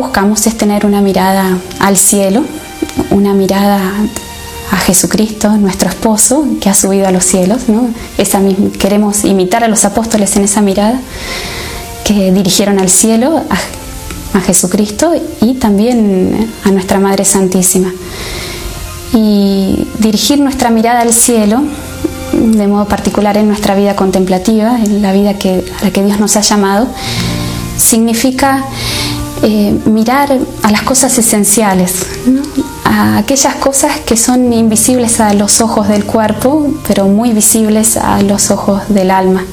Buscamos es tener una mirada al cielo, una mirada a Jesucristo, nuestro esposo, que ha subido a los cielos, ¿no? Queremos imitar a los apóstoles en esa mirada que dirigieron al cielo, a Jesucristo y también a nuestra Madre Santísima. Y dirigir nuestra mirada al cielo, de modo particular en nuestra vida contemplativa, en la vida a la que Dios nos ha llamado, significa mirar a las cosas esenciales, ¿no? A aquellas cosas que son invisibles a los ojos del cuerpo, pero muy visibles a los ojos del alma.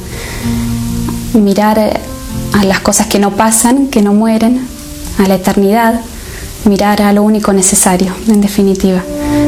Mirar a las cosas que no pasan, que no mueren, a la eternidad, mirar a lo único necesario, en definitiva.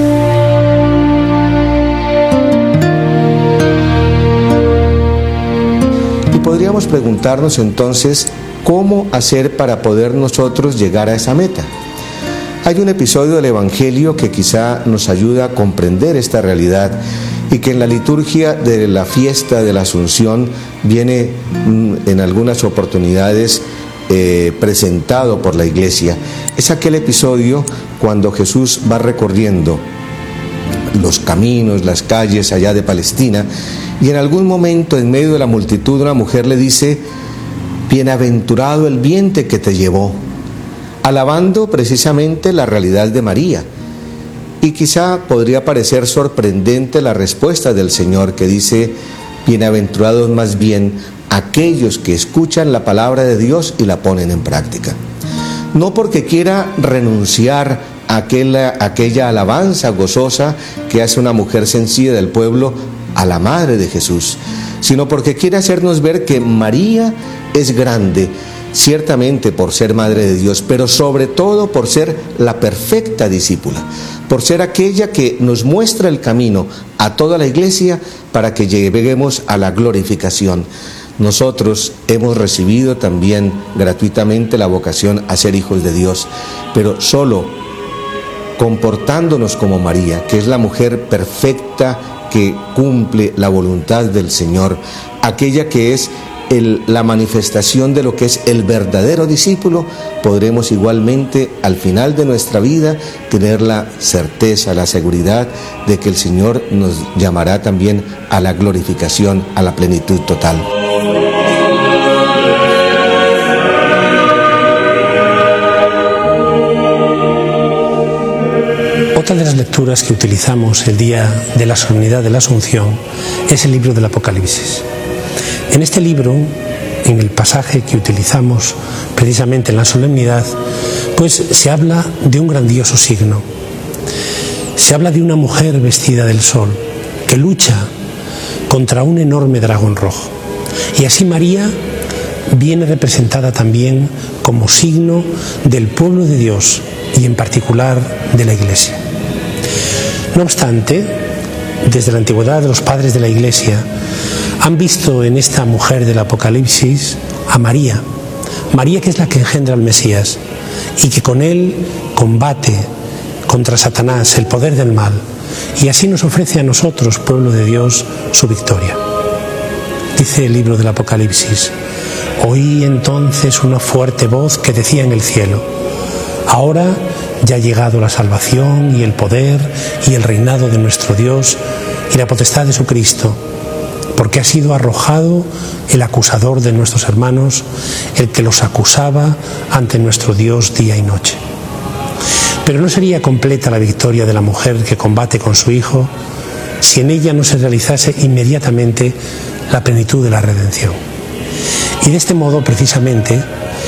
Y podríamos preguntarnos entonces, ¿cómo hacer para poder nosotros llegar a esa meta? Hay un episodio del Evangelio que quizá nos ayuda a comprender esta realidad y que en la liturgia de la fiesta de la Asunción viene en algunas oportunidades presentado por la Iglesia. Es aquel episodio cuando Jesús va recorriendo los caminos, las calles allá de Palestina, y en algún momento en medio de la multitud una mujer le dice: bienaventurado el vientre que te llevó, alabando precisamente la realidad de María. Y quizá podría parecer sorprendente la respuesta del Señor, que dice: bienaventurados más bien aquellos que escuchan la palabra de Dios y la ponen en práctica. No porque quiera renunciar a aquella alabanza gozosa que hace una mujer sencilla del pueblo a la Madre de Jesús, sino porque quiere hacernos ver que María es grande, ciertamente por ser Madre de Dios, pero sobre todo por ser la perfecta discípula, por ser aquella que nos muestra el camino a toda la Iglesia para que lleguemos a la glorificación. Nosotros hemos recibido también gratuitamente la vocación a ser hijos de Dios, pero solo comportándonos como María, que es la mujer perfecta que cumple la voluntad del Señor, aquella que es la manifestación de lo que es el verdadero discípulo, podremos igualmente al final de nuestra vida tener la certeza, la seguridad de que el Señor nos llamará también a la glorificación, a la plenitud total. Otra de las lecturas que utilizamos el día de la solemnidad de la Asunción es el libro del Apocalipsis. En este libro, en el pasaje que utilizamos precisamente en la solemnidad, pues se habla de un grandioso signo. Se habla de una mujer vestida del sol que lucha contra un enorme dragón rojo. Y así María viene representada también como signo del pueblo de Dios y en particular de la Iglesia. No obstante, desde la antigüedad los padres de la Iglesia han visto en esta mujer del Apocalipsis a María, María que es la que engendra al Mesías y que con él combate contra Satanás, el poder del mal, y así nos ofrece a nosotros, pueblo de Dios, su victoria. Dice el libro del Apocalipsis: oí entonces una fuerte voz que decía en el cielo: ahora ya ha llegado la salvación y el poder y el reinado de nuestro Dios y la potestad de su Cristo, porque ha sido arrojado el acusador de nuestros hermanos, el que los acusaba ante nuestro Dios día y noche. Pero no sería completa la victoria de la mujer que combate con su Hijo si en ella no se realizase inmediatamente la plenitud de la redención. Y de este modo, precisamente,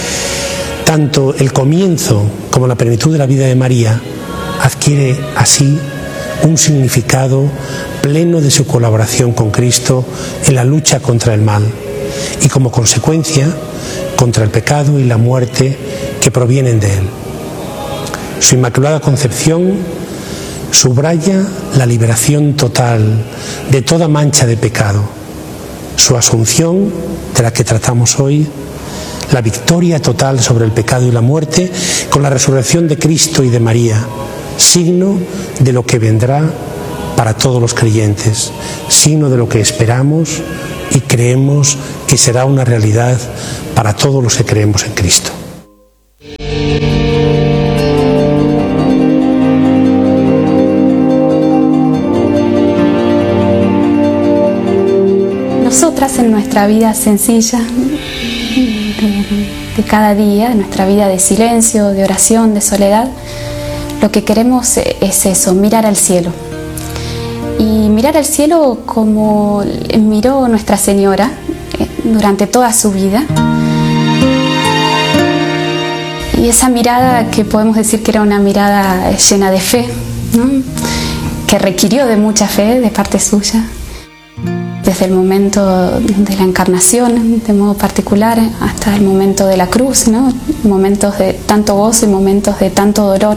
tanto el comienzo como la plenitud de la vida de María adquiere así un significado pleno de su colaboración con Cristo en la lucha contra el mal y como consecuencia contra el pecado y la muerte que provienen de él. Su Inmaculada Concepción subraya la liberación total de toda mancha de pecado. Su Asunción, de la que tratamos hoy, la victoria total sobre el pecado y la muerte con la resurrección de Cristo y de María, signo de lo que vendrá para todos los creyentes, signo de lo que esperamos y creemos que será una realidad para todos los que creemos en Cristo. nuestra vida sencilla, de cada día, de nuestra vida de silencio, de oración, de soledad, lo que queremos es eso, mirar al cielo. Y mirar al cielo como miró Nuestra Señora durante toda su vida. Y esa mirada que podemos decir que era una mirada llena de fe, ¿no? Que requirió de mucha fe de parte suya. Desde el momento de la encarnación, de modo particular, hasta el momento de la cruz, ¿no? Momentos de tanto gozo y momentos de tanto dolor.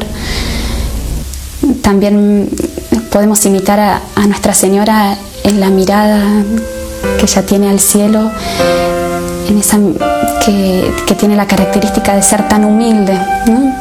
También podemos imitar a Nuestra Señora en la mirada que ella tiene al cielo, en esa que tiene la característica de ser tan humilde, ¿no?